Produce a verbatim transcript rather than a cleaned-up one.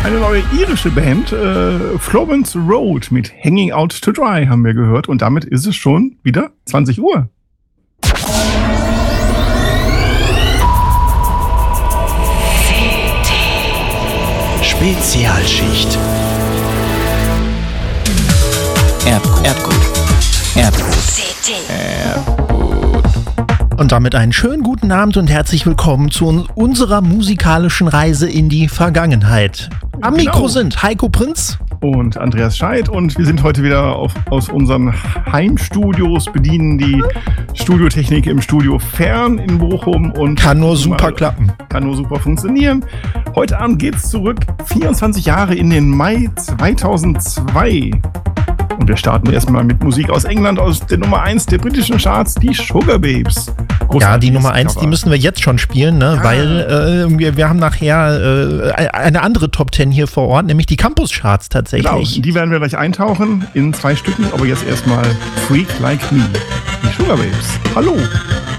Eine neue irische Band, äh, Florence Road mit Hanging Out to Dry haben wir gehört und damit ist es schon wieder zwanzig Uhr. Spezialschicht. Erdgut. Erdgut. Erdgut. Erdgut. Und damit einen schönen guten Abend und herzlich willkommen zu unserer musikalischen Reise in die Vergangenheit. Am Genau. Mikro sind Heiko Prinz Und Andreas Scheidt und wir sind heute wieder auf, aus unseren Heimstudios, bedienen die Studiotechnik im Studio Fern in Bochum und kann nur super klappen. Kann nur super funktionieren. Heute Abend geht's zurück, vierundzwanzig Jahre in den Mai zweitausendzwei. Und wir starten erstmal mit Musik aus England, aus der Nummer eins der britischen Charts, die Sugababes. Ja, die Nummer eins, die müssen wir jetzt schon spielen, ne? Ja. Weil äh, wir, wir haben nachher äh, eine andere Top zehn hier vor Ort, nämlich die Campus-Charts tatsächlich. Genau, in die werden wir gleich eintauchen in zwei Stücken, aber jetzt erstmal Freak Like Me, die Sugababes. Hallo!